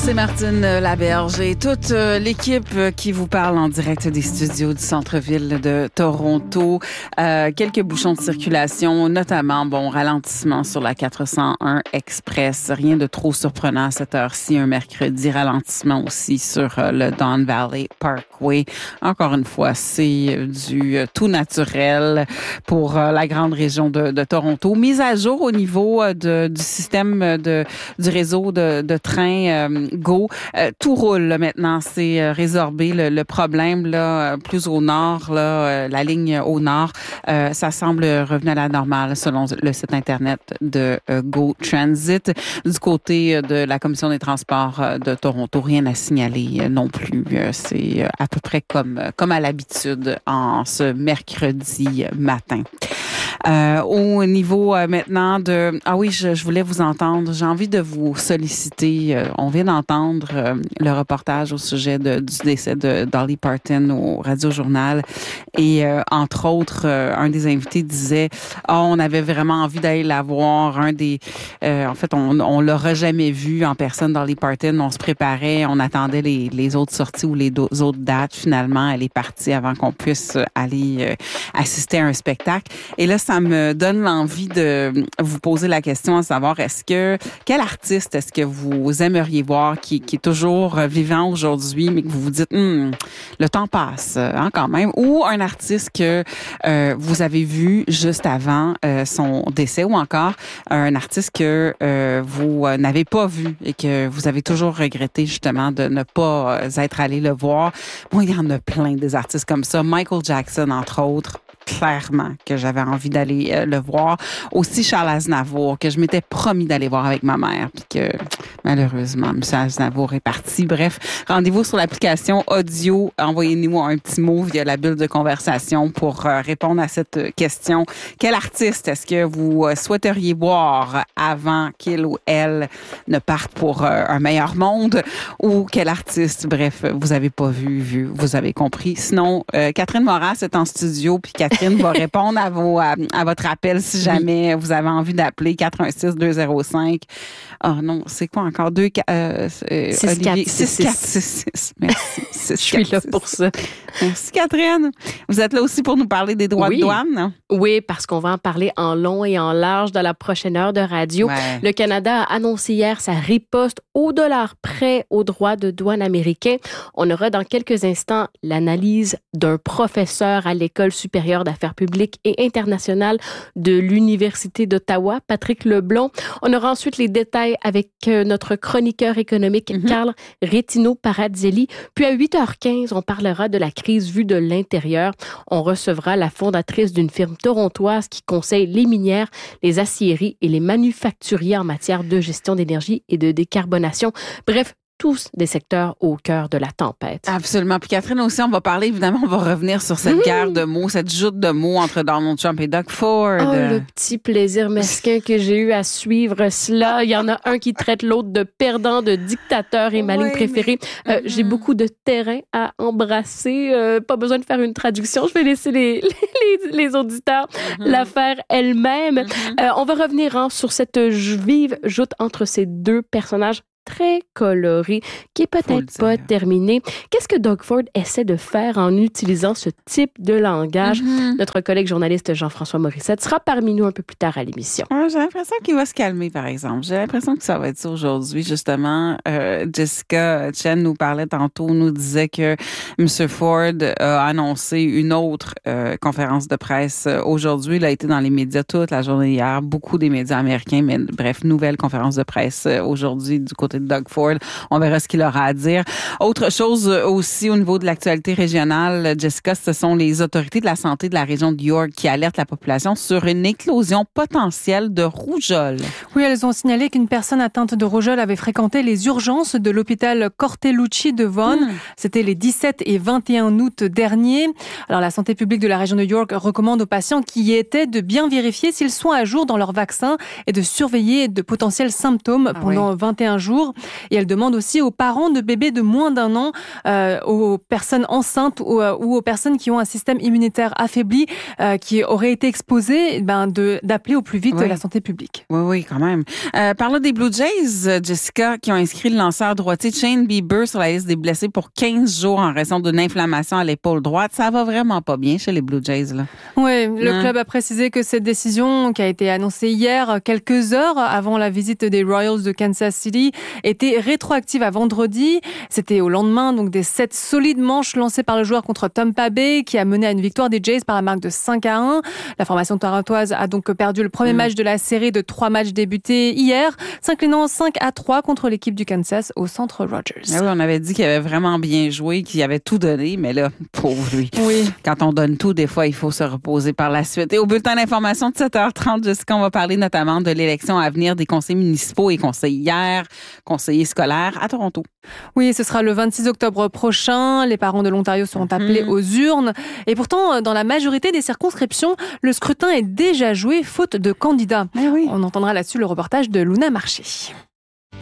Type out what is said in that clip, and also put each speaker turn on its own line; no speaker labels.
c'est Martine Laberge et toute l'équipe qui vous parle en direct des studios du centre-ville de Toronto. Quelques bouchons de circulation, notamment, ralentissement sur la 401 Express. Rien de trop surprenant à cette heure-ci. Un mercredi, ralentissement aussi sur le Don Valley Parkway. Encore une fois, c'est du tout naturel pour la grande région de Toronto. Mise à jour au niveau du système du réseau de train Go. Tout roule là, maintenant. C'est résorbé. Le problème là, plus au nord, là, la ligne au nord, ça semble revenu à la normale selon le site Internet de Go Transit. Du côté de la Commission des transports de Toronto, rien à signaler non plus. C'est à peu près comme à l'habitude en ce mercredi matin. Au niveau maintenant de... Ah oui, je voulais vous entendre. J'ai envie de vous solliciter. On vient d'entendre le reportage au sujet du décès de Dolly Parton au Radio-Journal. Et entre autres, un des invités disait on avait vraiment envie d'aller la voir. En fait, on l'aura jamais vue en personne, Dolly Parton. On se préparait, on attendait les autres sorties ou les autres dates. Finalement, elle est partie avant qu'on puisse aller assister à un spectacle. Et là, ça me donne l'envie de vous poser la question à savoir quel artiste est-ce que vous aimeriez voir qui est toujours vivant aujourd'hui, mais que vous vous dites le temps passe quand même, ou un artiste que vous avez vu juste avant son décès, ou encore un artiste que vous n'avez pas vu et que vous avez toujours regretté justement de ne pas être allé le voir. Moi, il y en a plein des artistes comme ça. Michael Jackson, entre autres. Clairement que j'avais envie d'aller le voir. Aussi Charles Aznavour, que je m'étais promis d'aller voir avec ma mère, puis que malheureusement, M. Aznavour est parti. Bref, rendez-vous sur l'application audio. Envoyez-nous un petit mot via la bulle de conversation pour répondre à cette question. Quel artiste est-ce que vous souhaiteriez voir avant qu'il ou elle ne parte pour un meilleur monde? Ou quel artiste, bref, vous avez pas vu, vous avez compris. Sinon, Catherine Moras est en studio, puis Catherine va répondre à votre appel si jamais vous avez envie d'appeler 416-205. Oh non, c'est quoi encore?
6-4-6-6.
Merci.
Je suis là pour ça.
Merci Catherine. Vous êtes là aussi pour nous parler des droits de douane?
Oui, parce qu'on va en parler en long et en large dans la prochaine heure de radio.
Ouais.
Le Canada a annoncé hier sa riposte au dollar près aux droits de douane américains. On aura dans quelques instants l'analyse d'un professeur à l'École supérieure d'affaires publiques et internationales de l'Université d'Ottawa, Patrick Leblond. On aura ensuite les détails avec notre chroniqueur économique, Carl Retino-Paradzelli. Puis à 8h15, on parlera de la crise vue de l'intérieur. On recevra la fondatrice d'une firme torontoise qui conseille les minières, les aciéries et les manufacturiers en matière de gestion d'énergie et de décarbonation. Bref, tous des secteurs au cœur de la tempête.
Absolument. Puis Catherine aussi, on va parler, évidemment, on va revenir sur cette guerre de mots, cette joute de mots entre Donald Trump et Doug Ford.
Oh, le petit plaisir mesquin que j'ai eu à suivre cela. Il y en a un qui traite l'autre de perdant, de dictateur et ma ligne préférée. J'ai beaucoup de terrain à embrasser. Pas besoin de faire une traduction. Je vais laisser les auditeurs la faire elle-même. On va revenir sur cette vive joute entre ces deux personnages très coloré, qui est peut-être pas terminé. Qu'est-ce que Doug Ford essaie de faire en utilisant ce type de langage? Notre collègue journaliste Jean-François Morissette sera parmi nous un peu plus tard à l'émission.
J'ai l'impression qu'il va se calmer, par exemple. J'ai l'impression que ça va être ça aujourd'hui, justement. Jessica Chen nous parlait tantôt, nous disait que M. Ford a annoncé une autre conférence de presse aujourd'hui. Il a été dans les médias toute la journée hier, beaucoup des médias américains, mais bref, nouvelle conférence de presse aujourd'hui du côté de Doug Ford. On verra ce qu'il aura à dire. Autre chose aussi au niveau de l'actualité régionale, Jessica, ce sont les autorités de la santé de la région de York qui alertent la population sur une éclosion potentielle de rougeole.
Oui, elles ont signalé qu'une personne atteinte de rougeole avait fréquenté les urgences de l'hôpital Cortellucci de Vaughan. C'était les 17 et 21 août dernier. Alors, la santé publique de la région de York recommande aux patients qui y étaient de bien vérifier s'ils sont à jour dans leur vaccin et de surveiller de potentiels symptômes pendant 21 jours. mesures. Et elle demande aussi aux parents de bébés de moins d'1 an, aux personnes enceintes ou aux personnes qui ont un système immunitaire affaibli, qui auraient été exposées, d'appeler au plus vite la santé publique.
Oui, quand même. Parlons des Blue Jays, Jessica, qui ont inscrit le lanceur droitier Shane Bieber sur la liste des blessés pour 15 jours en raison d'une inflammation à l'épaule droite. Ça va vraiment pas bien chez les Blue Jays, là.
Oui, le club a précisé que cette décision, qui a été annoncée hier, quelques heures avant la visite des Royals de Kansas City, était rétroactive à vendredi. C'était au lendemain donc des 7 solides manches lancées par le joueur contre Tampa Bay, qui a mené à une victoire des Jays par la marque de 5-1. La formation torontoise a donc perdu le premier match de la série de 3 matchs débutés hier, s'inclinant 5-3 contre l'équipe du Kansas au centre Rogers.
Ah oui, on avait dit qu'il avait vraiment bien joué, qu'il avait tout donné, mais là, pauvre lui.
Oui.
Quand on donne tout, des fois, il faut se reposer par la suite. Et au bulletin d'information de 7h30, Jessica, on va parler notamment de l'élection à venir des conseillers municipaux et conseillers scolaires à Toronto.
Oui, ce sera le 26 octobre prochain. Les parents de l'Ontario seront appelés aux urnes. Et pourtant, dans la majorité des circonscriptions, le scrutin est déjà joué faute de candidats.
Oui.
On entendra là-dessus le reportage de Luna Marché.